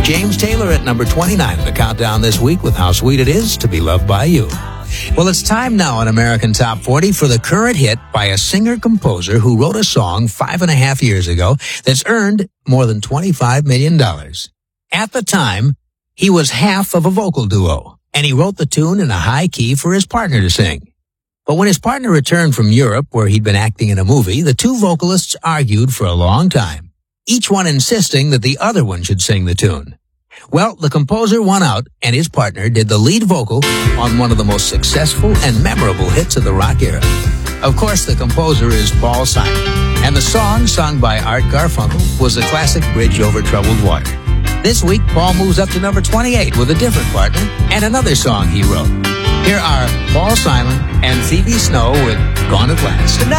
James Taylor at number 29 in the countdown this week with How Sweet It Is to Be Loved by You. Well, it's time now on American Top 40 for the current hit by a singer-composer who wrote a song 5.5 years ago that's earned more than $25 million. At the time, he was half of a vocal duo, and he wrote the tune in a high key for his partner to sing. But when his partner returned from Europe, where he'd been acting in a movie, the two vocalists argued for a long time, each one insisting that the other one should sing the tune. Well, the composer won out, and his partner did the lead vocal on one of the most successful and memorable hits of the rock era. Of course, the composer is Paul Simon, and the song, sung by Art Garfunkel, was the classic Bridge Over Troubled Water. This week, Paul moves up to number 28 with a different partner and another song he wrote. Here are Paul Simon and Phoebe Snow with Gone at Last.